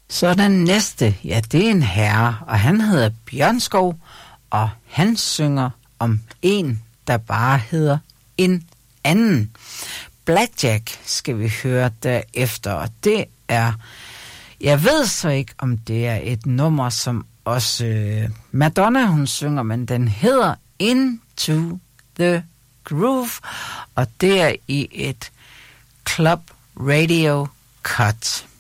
Så den næste, ja, det er en herre, og han hedder Bjørnskov, og han synger om en, der bare hedder en anden. Blackjack skal vi høre derefter, og det er, jeg ved så ikke, om det er et nummer, som også Madonna, hun synger, men den hedder Into the Groove, og det er i et Club Radio Cut.